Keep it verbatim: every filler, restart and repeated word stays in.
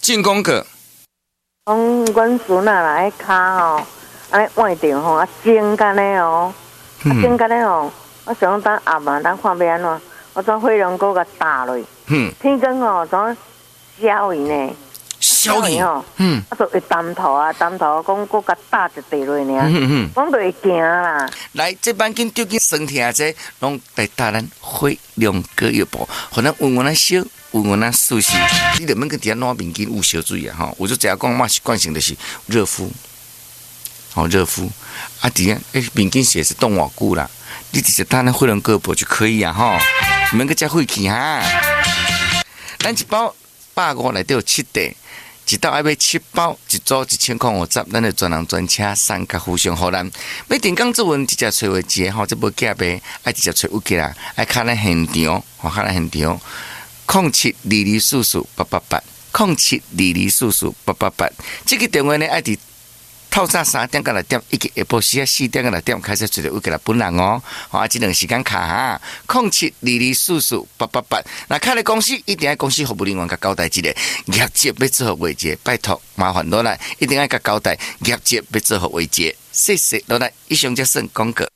进攻个。 讲阮孙仔啦，迄骹吼，安尼换着吼，啊蒸干嘞哦，啊蒸干嘞哦，我想讲等暗啊，等看要安怎，我将火龙果甲打落， 嗯， 天光哦，怎消伊呢？ 消伊哦， 嗯， 啊，就会担头啊，担头讲搁甲打一地落尔， 嗯嗯， 讲就会惊啦。 来，这班紧丢紧身体啊，这拢来打咱火龙果药包，互咱温温啊烧。有我那熟悉，你得免去底下拿面巾捂小水啊哈！我就只要讲嘛，习惯性的是热敷，好热敷啊！底下诶面巾写是冻瓦久啦，你直接打那火龙果包就可以啊哈！免去加费气哈。咱一包百五内底有七袋，一道爱买七包，一组一千块五十，咱就专人专车送甲互相互咱。要定岗做文直接找话接吼，这无假呗，爱直接找有机啦，爱看咱现场，吼看咱现场。空七二二四四八八八，空七二二四四八八八。这个电话呢，爱伫透早三点到六点，以及下晡时啊四点到六点开始找到有个来本人哦。好啊，这两时间卡哈，空七二二四四八八八。那开了公司一定要公司服务人员甲交代一个业绩要做好为节，拜托麻烦落来，一定要甲交代业绩要做好为节。谢谢落来，以上就算广告。